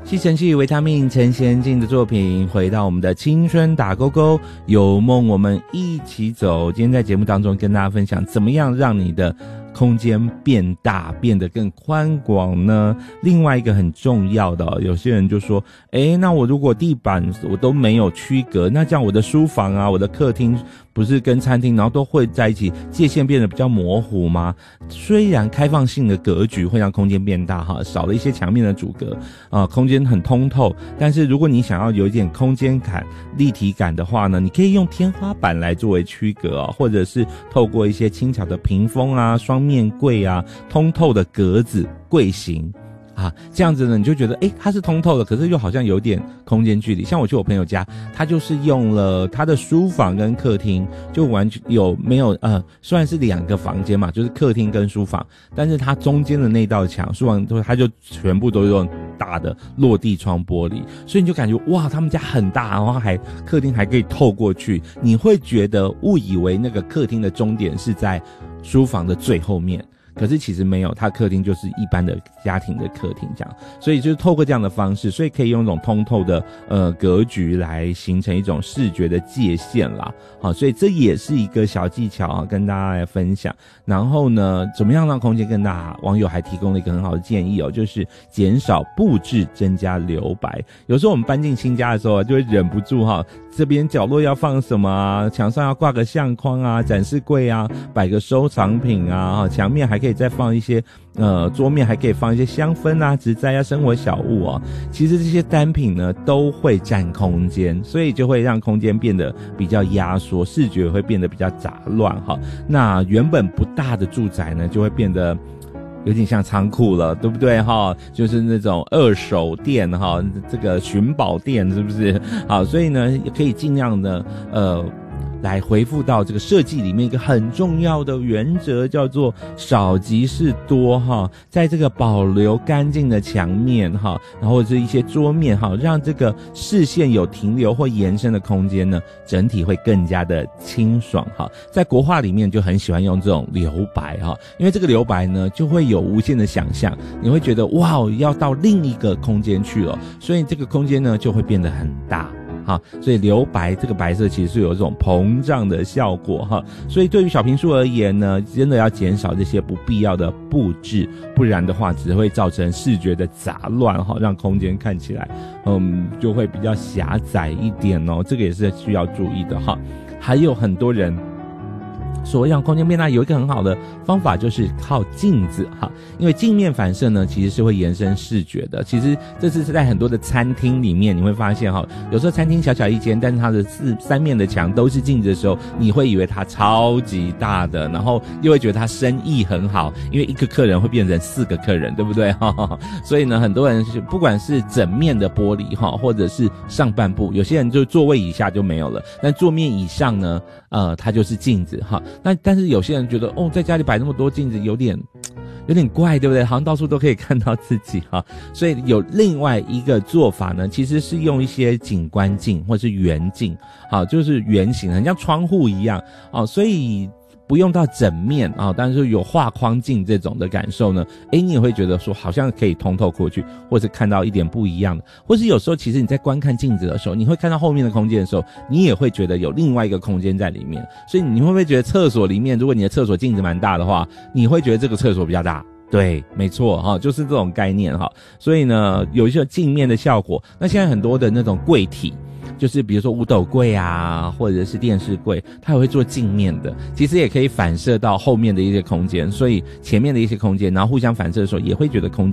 吸尘器维他命陈贤进的作品，回到我们的青春打勾勾，有梦我们一起走。今天在节目当中跟大家分享，怎么样让你的空间变大，变得更宽广呢？另外一个很重要的有些人就说，那我如果地板我都没有区隔，那这样我的书房啊，我的客厅不是跟餐厅然后都会在一起，界限变得比较模糊吗？虽然开放性的格局会让空间变大少了一些墙面的阻隔空间很通透，但是如果你想要有一点空间感、立体感的话呢，你可以用天花板来作为区隔或者是透过一些轻巧的屏风啊、双面柜啊、通透的格子、柜型这样子呢，你就觉得它是通透的，可是又好像有点空间距离。像我去我朋友家，他就是用了他的书房跟客厅，就完全虽然是2个房间嘛，就是客厅跟书房，但是他中间的那道墙，书房他就全部都用大的落地窗玻璃，所以你就感觉哇，他们家很大，然后客厅还可以透过去，你会觉得误以为那个客厅的终点是在书房的最后面。可是其实没有，它客厅就是一般的家庭的客厅这样，所以就是透过这样的方式，所以可以用一种通透的格局来形成一种视觉的界限啦。好，所以这也是一个小技巧跟大家来分享。然后呢，怎么样让空间更大？网友还提供了一个很好的建议就是减少布置，增加留白。有时候我们搬进新家的时候就会忍不住这边角落要放什么墙上要挂个相框展示柜摆个收藏品墙面还可以再放一些桌面还可以放一些香氛植栽生活小物其实这些单品呢都会占空间，所以就会让空间变得比较压缩，视觉会变得比较杂乱那原本不大的住宅呢就会变得有点像仓库了，对不对就是那种二手店这个寻宝店是不是？好，所以呢也可以尽量的来回复到这个设计里面一个很重要的原则，叫做少即是多在这个保留干净的墙面然后是一些桌面让这个视线有停留或延伸的空间呢，整体会更加的清爽在国画里面就很喜欢用这种留白因为这个留白呢就会有无限的想象，你会觉得哇，要到另一个空间去了，所以这个空间呢就会变得很大所以留白这个白色其实是有这种膨胀的效果所以对于小坪数而言呢，真的要减少这些不必要的布置，不然的话只会造成视觉的杂乱让空间看起来就会比较狭窄一点这个也是需要注意的还有很多人所谓让空间变大有一个很好的方法，就是靠镜子因为镜面反射呢其实是会延伸视觉的。其实这是在很多的餐厅里面你会发现有时候餐厅小小一间，但是它的3面的墙都是镜子的时候，你会以为它超级大的，然后又会觉得它生意很好，因为一个客人会变成4个客人，对不对所以呢很多人不管是整面的玻璃或者是上半部，有些人就座位以下就没有了，但桌面以上呢它就是镜子但是有些人觉得在家里摆那么多镜子有点怪，对不对？好像到处都可以看到自己所以有另外一个做法呢，其实是用一些景观镜或是圆镜就是圆形很像窗户一样所以不用到整面但是有画框镜这种的感受呢你也会觉得说好像可以通透过去，或是看到一点不一样的，或是有时候其实你在观看镜子的时候，你会看到后面的空间的时候，你也会觉得有另外一个空间在里面。所以你会不会觉得厕所里面，如果你的厕所镜子蛮大的话，你会觉得这个厕所比较大？对，没错就是这种概念所以呢有一些镜面的效果。那现在很多的那种柜体，就是比如说五斗柜或者是电视柜，它也会做镜面的，其实也可以反射到后面的一些空间，所以前面的一些空间，然后互相反射的时候也会觉得空间